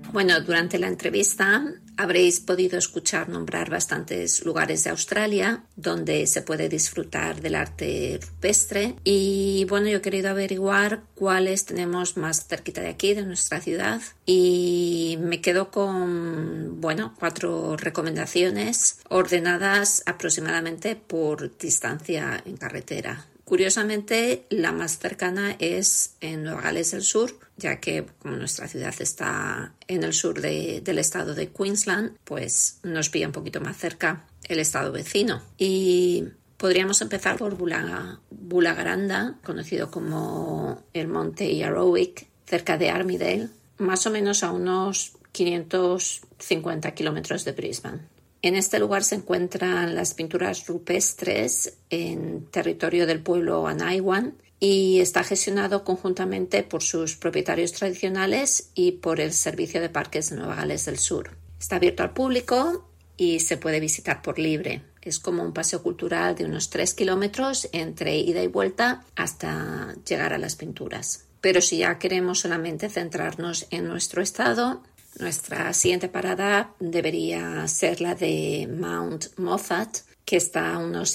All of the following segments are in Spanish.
Bueno, durante la entrevista habréis podido escuchar nombrar bastantes lugares de Australia donde se puede disfrutar del arte rupestre y bueno, yo he querido averiguar cuáles tenemos más cerquita de aquí, de nuestra ciudad, y me quedo con, 4 recomendaciones ordenadas aproximadamente por distancia en carretera. Curiosamente, la más cercana es en Nueva Gales del Sur, ya que como nuestra ciudad está en el sur del estado de Queensland, pues nos pilla un poquito más cerca el estado vecino. Y podríamos empezar por Bullagaranda, conocido como el Monte Yarrowick, cerca de Armidale, más o menos a unos 550 kilómetros de Brisbane. En este lugar se encuentran las pinturas rupestres en territorio del pueblo Anaiwan y está gestionado conjuntamente por sus propietarios tradicionales y por el Servicio de Parques de Nueva Gales del Sur. Está abierto al público y se puede visitar por libre. Es como un paseo cultural de unos 3 kilómetros entre ida y vuelta hasta llegar a las pinturas. Pero si ya queremos solamente centrarnos en nuestro estado, nuestra siguiente parada debería ser la de Mount Moffat, que está a unos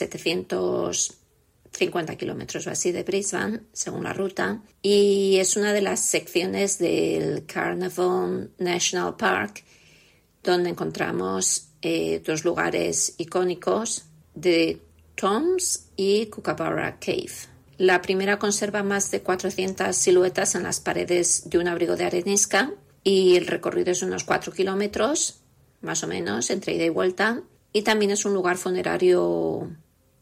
750 kilómetros o así de Brisbane, según la ruta, y es una de las secciones del Carnarvon National Park, donde encontramos 2 lugares icónicos de Toms y Kookaburra Cave. La primera conserva más de 400 siluetas en las paredes de un abrigo de arenisca, y el recorrido es unos 4 kilómetros, más o menos, entre ida y vuelta. Y también es un lugar funerario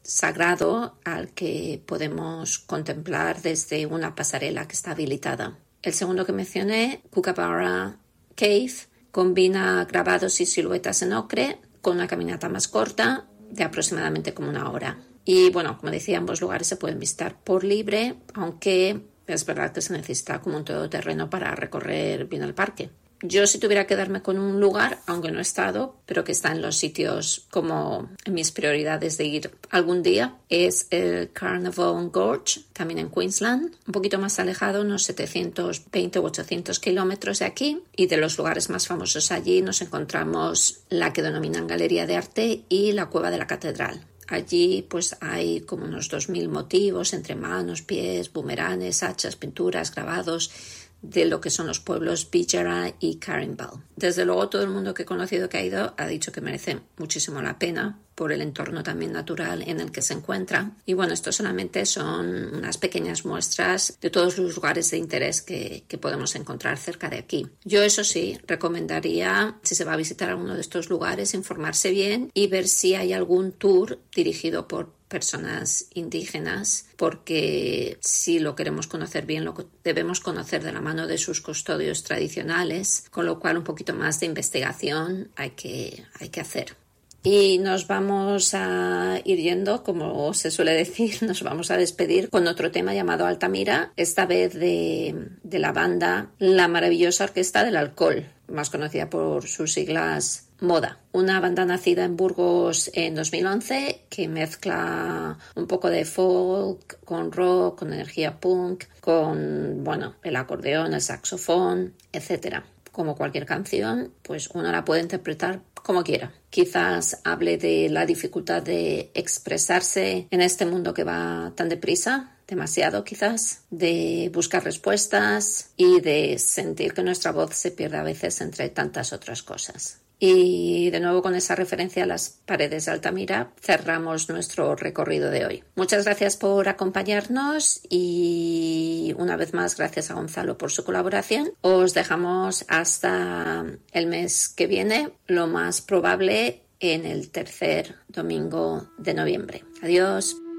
sagrado al que podemos contemplar desde una pasarela que está habilitada. El segundo que mencioné, Kookaburra Cave, combina grabados y siluetas en ocre con una caminata más corta de aproximadamente como 1 hora. Y bueno, como decía, ambos lugares se pueden visitar por libre, aunque es verdad que se necesita como un todoterreno para recorrer bien el parque. Yo, si tuviera que quedarme con un lugar, aunque no he estado, pero que está en los sitios como en mis prioridades de ir algún día, es el Carnarvon Gorge, también en Queensland, un poquito más alejado, unos 720 u 800 kilómetros de aquí, y de los lugares más famosos allí nos encontramos la que denominan Galería de Arte y la Cueva de la Catedral. Allí pues hay como unos 2000 motivos entre manos, pies, bumeranes, hachas, pinturas, grabados de lo que son los pueblos Bidgara y Caringbah. Desde luego todo el mundo que he conocido que ha ido ha dicho que merece muchísimo la pena por el entorno también natural en el que se encuentra. Y bueno, esto solamente son unas pequeñas muestras de todos los lugares de interés que podemos encontrar cerca de aquí. Yo, eso sí, recomendaría, si se va a visitar alguno de estos lugares, informarse bien y ver si hay algún tour dirigido por personas indígenas, porque si lo queremos conocer bien, lo debemos conocer de la mano de sus custodios tradicionales, con lo cual un poquito más de investigación hay que hacer. Y nos vamos a ir yendo, como se suele decir, nos vamos a despedir con otro tema llamado Altamira, esta vez de la banda La Maravillosa Orquesta del Alcohol, más conocida por sus siglas Moda. Una banda nacida en Burgos en 2011 que mezcla un poco de folk con rock, con energía punk, con, el acordeón, el saxofón, etc. Como cualquier canción, pues uno la puede interpretar como quiera. Quizás hable de la dificultad de expresarse en este mundo que va tan deprisa, demasiado quizás, de buscar respuestas y de sentir que nuestra voz se pierde a veces entre tantas otras cosas. Y de nuevo, con esa referencia a las paredes de Altamira, cerramos nuestro recorrido de hoy. Muchas gracias por acompañarnos y una vez más gracias a Gonzalo por su colaboración. Os dejamos hasta el mes que viene, lo más probable en el tercer domingo de noviembre. Adiós.